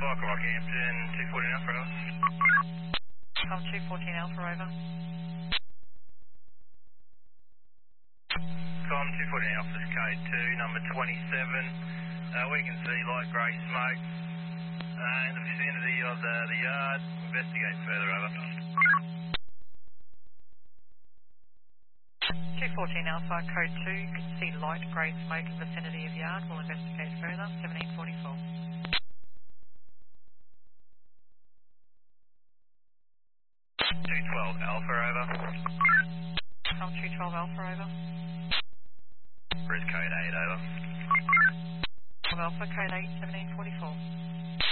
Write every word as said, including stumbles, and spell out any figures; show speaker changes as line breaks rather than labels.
Cycle Rockhampton, two fourteen Alpha over.
Com two fourteen Alpha over.
Com two fourteen Alpha's K two, number twenty-seven. Uh, we can see light grey smoke uh, in the vicinity of the, the yard. Investigate further, over.
two fourteen Alpha, code two, you can see light grey smoke in the vicinity of yard. We'll investigate further, seventeen forty-four.
two twelve Alpha, over.
Com two twelve Alpha, over.
Where's code eight, over?
twelve Alpha, code eight, seventeen forty-four.